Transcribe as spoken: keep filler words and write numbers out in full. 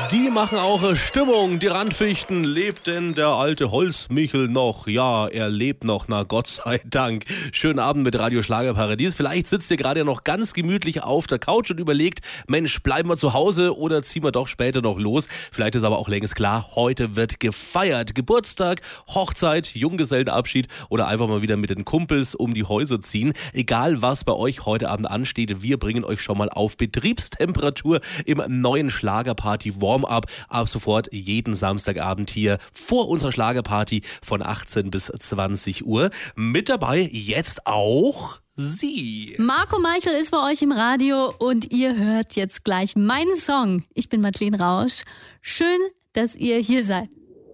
Die machen auch Stimmung, die Randfichten. Lebt denn der alte Holzmichel noch? Ja, er lebt noch, na Gott sei Dank. Schönen Abend mit Radio Schlagerparadies. Vielleicht sitzt ihr gerade noch ganz gemütlich auf der Couch und überlegt, Mensch, bleiben wir zu Hause oder ziehen wir doch später noch los? Vielleicht ist aber auch längst klar, heute wird gefeiert. Geburtstag, Hochzeit, Junggesellenabschied oder einfach mal wieder mit den Kumpels um die Häuser ziehen. Egal, was bei euch heute Abend ansteht, wir bringen euch schon mal auf Betriebstemperatur im neuen Schlagerparty Warm-up ab sofort jeden Samstagabend hier vor unserer Schlagerparty von achtzehn bis zwanzig Uhr. Mit dabei jetzt auch sie. Marco Meichel ist bei euch im Radio und ihr hört jetzt gleich meinen Song. Ich bin Madeleine Rausch. Schön, dass ihr hier seid.